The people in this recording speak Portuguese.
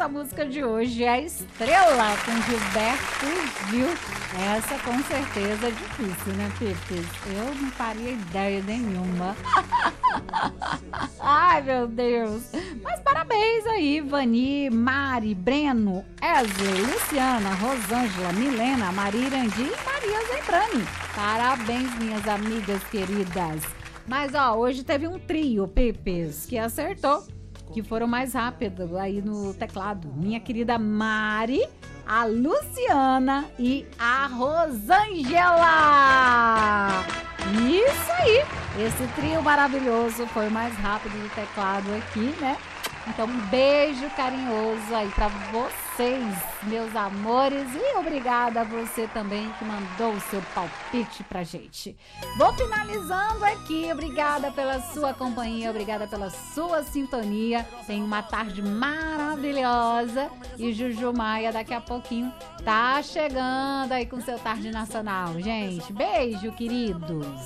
nossa música de hoje é Estrela, com Gilberto Gil. Essa com certeza é difícil, né, Pipes? Eu não faria ideia nenhuma. Ai, meu Deus. Mas parabéns aí, Vani, Mari, Breno, Wesley, Luciana, Rosângela, Milena, Maria Irandi e Maria Zembrani. Parabéns, minhas amigas queridas. Mas, ó, hoje teve um trio, Pipes, que acertou, que foram mais rápidos aí no teclado. Minha querida Mari, a Luciana e a Rosângela. Isso aí, esse trio maravilhoso foi o mais rápido do teclado aqui, né? Então, um beijo carinhoso aí pra vocês, meus amores. E obrigada a você também que mandou o seu palpite pra gente. Vou finalizando aqui. Obrigada pela sua companhia, obrigada pela sua sintonia. Tenha uma tarde maravilhosa. E Juju Maia daqui a pouquinho tá chegando aí com seu Tarde Nacional, gente. Beijo, queridos.